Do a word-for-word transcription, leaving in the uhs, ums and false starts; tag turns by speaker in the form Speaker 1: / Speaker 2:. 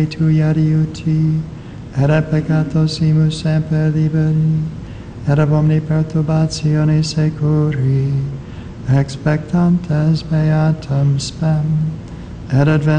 Speaker 1: tui adiuti, et a peccatosimus semper liberi, et ab omni perturbatione securi, expectantes beatum spem, et advent